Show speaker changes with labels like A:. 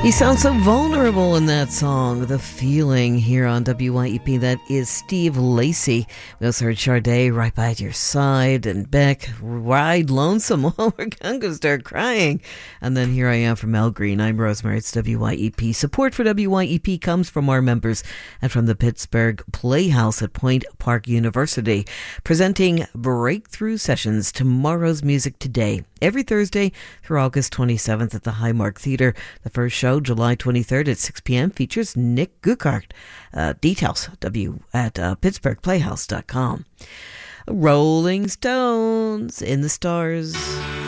A: He sounds so vulnerable in that song, The Feeling, here on WYEP. That is Steve Lacy. We also heard Sade, Right by Your Side, and Beck, Ride Lonesome. Oh, we're going to start crying. And then Here I Am from Mel Green. I'm Rosemary. It's WYEP. Support for WYEP comes from our members and from the Pittsburgh Playhouse at Point Park University, presenting breakthrough sessions, Tomorrow's Music Today, every Thursday through August 27th at the Highmark Theatre. The first show, July 23rd at 6 p.m., features Nick Guckart. Details at pittsburghplayhouse.com. Rolling Stones, In the Stars.